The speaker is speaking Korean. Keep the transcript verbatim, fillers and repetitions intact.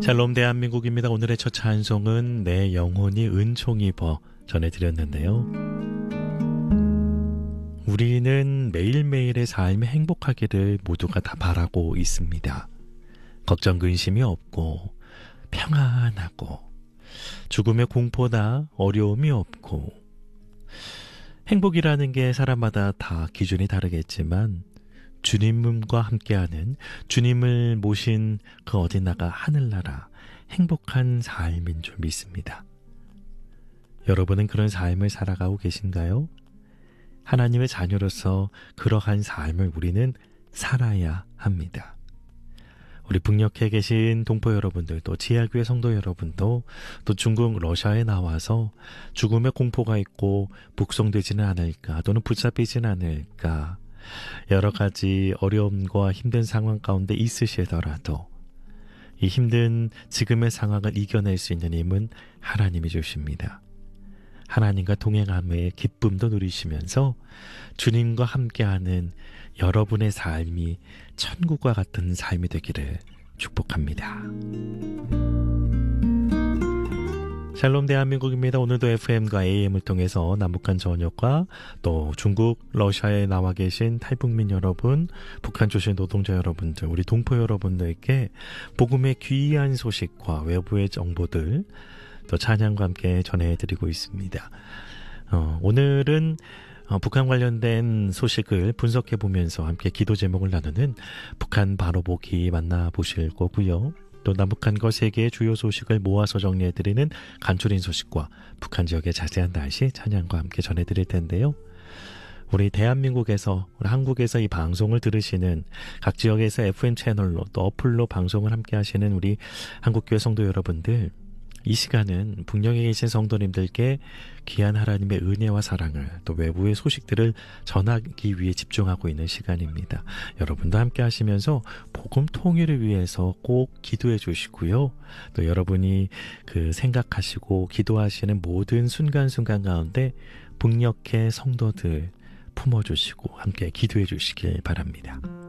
샬롬 대한민국입니다. 오늘의 첫 찬송은 내 영혼이 은총 입어 전해드렸는데요. 우리는 매일매일의 삶이 행복하기를 모두가 다 바라고 있습니다. 걱정 근심이 없고 평안하고 죽음의 공포나 어려움이 없고 행복이라는 게 사람마다 다 기준이 다르겠지만 주님과 함께하는 주님을 모신 그 어디나가 하늘나라 행복한 삶인 줄 믿습니다. 여러분은 그런 삶을 살아가고 계신가요? 하나님의 자녀로서 그러한 삶을 우리는 살아야 합니다. 우리 북녘에 계신 동포 여러분들도 지하교회 성도 여러분도 또 중국 러시아에 나와서 죽음의 공포가 있고 북송되지는 않을까 또는 붙잡히지는 않을까 여러 가지 어려움과 힘든 상황 가운데 있으시더라도 이 힘든 지금의 상황을 이겨낼 수 있는 힘은 하나님이 주십니다. 하나님과 동행함의 기쁨도 누리시면서 주님과 함께하는 여러분의 삶이 천국과 같은 삶이 되기를 축복합니다. 샬롬 대한민국입니다. 오늘도 에프엠과 에이엠을 통해서 남북한 전역과 또 중국, 러시아에 나와 계신 탈북민 여러분, 북한 출신 노동자 여러분들, 우리 동포 여러분들께 복음의 귀한 소식과 외부의 정보들 또 찬양과 함께 전해드리고 있습니다. 어, 오늘은 어, 북한 관련된 소식을 분석해보면서 함께 기도 제목을 나누는 북한 바로 보기 만나보실 거고요. 또 남북한과 세계의 주요 소식을 모아서 정리해드리는 간추린 소식과 북한 지역의 자세한 날씨 찬양과 함께 전해드릴 텐데요. 우리 대한민국에서, 우리 한국에서 이 방송을 들으시는 각 지역에서 에프엠 채널로 또 어플로 방송을 함께 하시는 우리 한국교회 성도 여러분들, 이 시간은 북녘에 계신 성도님들께 귀한 하나님의 은혜와 사랑을 또 외부의 소식들을 전하기 위해 집중하고 있는 시간입니다. 여러분도 함께 하시면서 복음 통일을 위해서 꼭 기도해 주시고요. 또 여러분이 그 생각하시고 기도하시는 모든 순간순간 가운데 북녘의 성도들 품어주시고 함께 기도해 주시길 바랍니다.